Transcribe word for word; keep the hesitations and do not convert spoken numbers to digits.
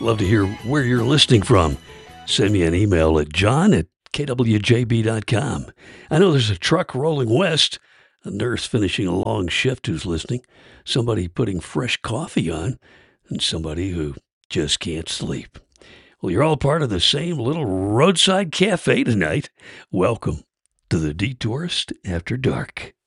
Love to hear where you're listening from. Send me an email at john at k w j b dot com. I know there's a truck rolling west, a nurse finishing a long shift who's listening, somebody putting fresh coffee on, and somebody who just can't sleep. Well, you're all part of the same little roadside cafe tonight. Welcome to the Detourist After Dark.